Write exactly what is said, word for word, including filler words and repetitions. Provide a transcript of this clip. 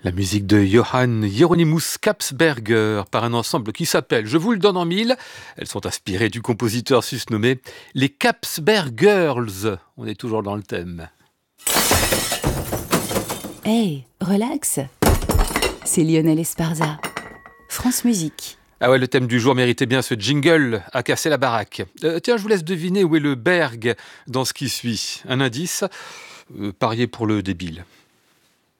La musique de Johann Hieronymus Kapsberger par un ensemble qui s'appelle, je vous le donne en mille, elles sont inspirées du compositeur susnommé les Kapsbergirls. On est toujours dans le thème. Hey, relax. C'est Lionel Esparza. France Musique. Ah ouais, le thème du jour méritait bien ce jingle à casser la baraque. Euh, tiens, je vous laisse deviner où est le berg dans ce qui suit. Un indice, euh, pariez pour le débile.